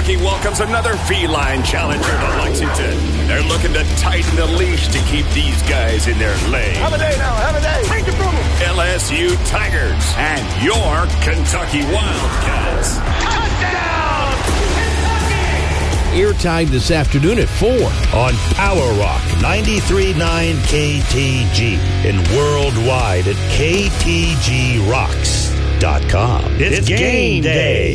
Kentucky welcomes another feline challenger to Lexington. They're looking to tighten the leash to keep these guys in their lane. Have a day now. Have a day. Take it from them. LSU Tigers and your Kentucky Wildcats. Touchdown! Kentucky! Airtime this afternoon at 4 on Power Rock 93.9 KTG and worldwide at ktgrocks.com. It's game day.